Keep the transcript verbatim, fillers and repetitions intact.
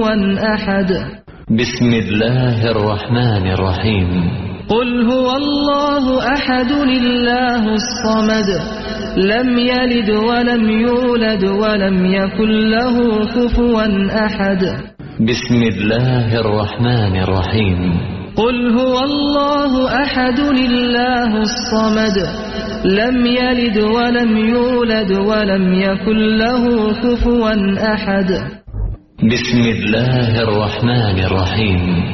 كفوا أحد. بسم الله الرحمن الرحيم. قل هو الله أحد الله الصمد لم يلد ولم يولد ولم يكن له كفوا أحد. بسم الله الرحمن الرحيم. قل هو الله أحد الله الصمد لم يلد ولم يولد ولم يكن له كفوا أحد. بسم الله الرحمن الرحيم.